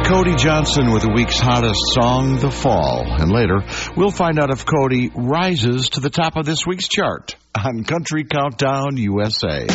Cody Johnson with the week's hottest song, The Fall. And later, we'll find out if Cody rises to the top of this week's chart on Country Countdown USA.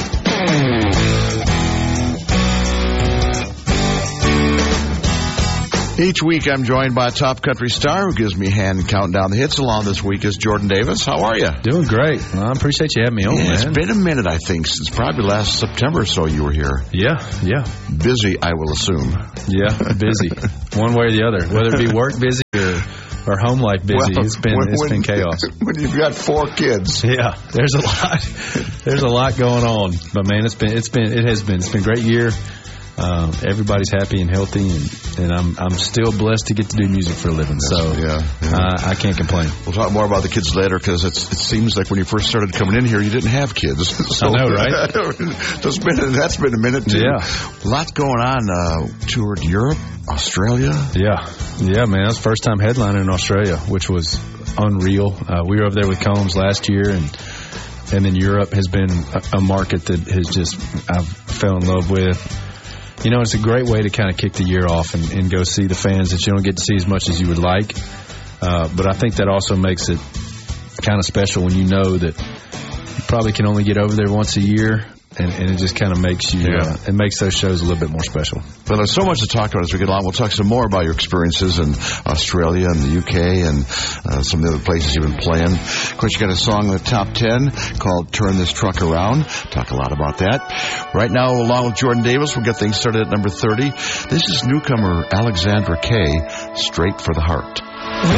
Each week, I'm joined by a top country star who gives me a hand counting down the hits. Along this week is Jordan Davis. How are you? Doing great. Well, I appreciate you having me on, man. It's been a minute, I think, since probably last September or so you were here. Yeah. Busy, I will assume. Yeah, busy. One way or the other. Whether it be work busy or home life busy, well, it's been chaos. When you've got 4 kids. Yeah, there's a lot going on. But man, it's been a great year. Everybody's happy and healthy, and I'm still blessed to get to do music for a living. So I can't complain. We'll talk more about the kids later, because it seems like when you first started coming in here, you didn't have kids. So, I know, right? That's been a minute too. Yeah, lots going on. Toured Europe, Australia. Yeah, man. That was the first time headlining in Australia, which was unreal. We were over there with Combs last year, and then Europe has been a market that I've fell in love with. You know, it's a great way to kind of kick the year off and go see the fans that you don't get to see as much as you would like. But I think that also makes it kind of special when you know that you probably can only get over there once a year, and it just kind of makes you, it makes those shows a little bit more special. Well, there's so much to talk about as we get along. We'll talk some more about your experiences in Australia and the UK and some of the other places you've been playing. Of course, you got a song in the top 10 called Turn This Truck Around. Talk a lot about that. Right now, along with Jordan Davis, we'll get things started at number 30. This is newcomer Alexandra Kay, Straight for the Heart.